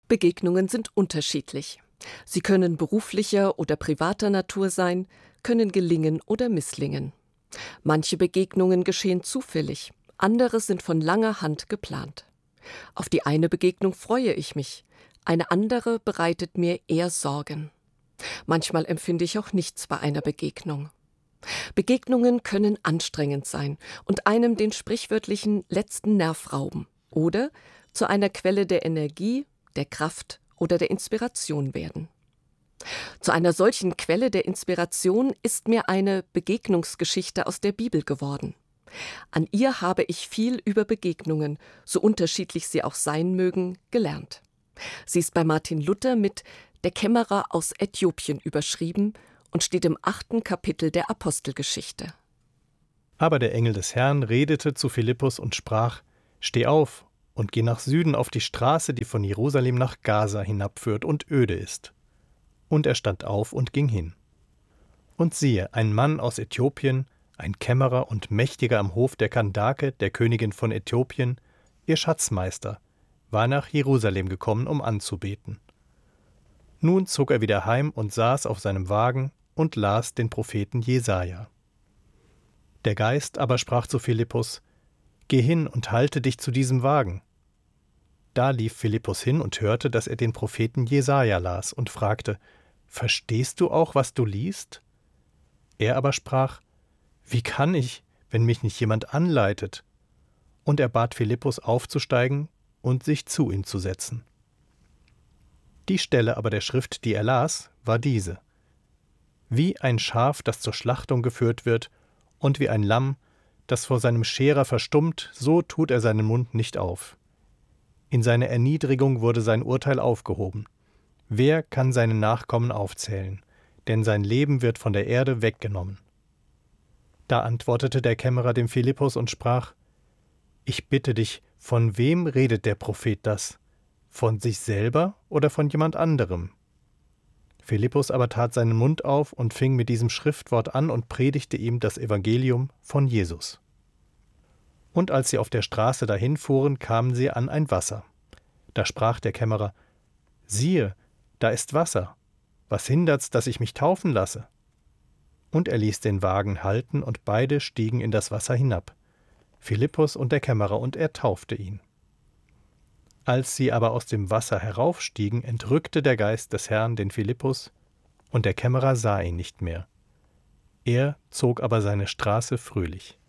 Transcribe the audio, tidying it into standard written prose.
Begegnungen sind unterschiedlich. Sie können beruflicher oder privater Natur sein, können gelingen oder misslingen. Manche Begegnungen geschehen zufällig, andere sind von langer Hand geplant. Auf die eine Begegnung freue ich mich, eine andere bereitet mir eher Sorgen. Manchmal empfinde ich auch nichts bei einer Begegnung. Begegnungen können anstrengend sein und einem den sprichwörtlichen letzten Nerv rauben oder zu einer Quelle der Energie, der Kraft oder der Inspiration werden. Zu einer solchen Quelle der Inspiration ist mir eine Begegnungsgeschichte aus der Bibel geworden. An ihr habe ich viel über Begegnungen, so unterschiedlich sie auch sein mögen, gelernt. Sie ist bei Martin Luther mit »Der Kämmerer aus Äthiopien« überschrieben und steht im 8. Kapitel der Apostelgeschichte. Aber der Engel des Herrn redete zu Philippus und sprach: Steh auf und geh nach Süden auf die Straße, die von Jerusalem nach Gaza hinabführt und öde ist. Und er stand auf und ging hin. Und siehe, ein Mann aus Äthiopien, ein Kämmerer und Mächtiger am Hof der Kandake, der Königin von Äthiopien, ihr Schatzmeister, war nach Jerusalem gekommen, um anzubeten. Nun zog er wieder heim und saß auf seinem Wagen und las den Propheten Jesaja. Der Geist aber sprach zu Philippus: Geh hin und halte dich zu diesem Wagen. Da lief Philippus hin und hörte, dass er den Propheten Jesaja las und fragte: Verstehst du auch, was du liest? Er aber sprach: Wie kann ich, wenn mich nicht jemand anleitet? Und er bat Philippus aufzusteigen und sich zu ihm zu setzen. Die Stelle aber der Schrift, die er las, war diese: Wie ein Schaf, das zur Schlachtung geführt wird, und wie ein Lamm, das vor seinem Scherer verstummt, so tut er seinen Mund nicht auf. In seine Erniedrigung wurde sein Urteil aufgehoben. Wer kann seine Nachkommen aufzählen? Denn sein Leben wird von der Erde weggenommen. Da antwortete der Kämmerer dem Philippus und sprach: Ich bitte dich, von wem redet der Prophet das? Von sich selber oder von jemand anderem? Philippus aber tat seinen Mund auf und fing mit diesem Schriftwort an und predigte ihm das Evangelium von Jesus. Und als sie auf der Straße dahinfuhren, kamen sie an ein Wasser. Da sprach der Kämmerer: Siehe, da ist Wasser. Was hindert's, dass ich mich taufen lasse? Und er ließ den Wagen halten, und beide stiegen in das Wasser hinab, Philippus und der Kämmerer, und er taufte ihn. Als sie aber aus dem Wasser heraufstiegen, entrückte der Geist des Herrn den Philippus, und der Kämmerer sah ihn nicht mehr. Er zog aber seine Straße fröhlich.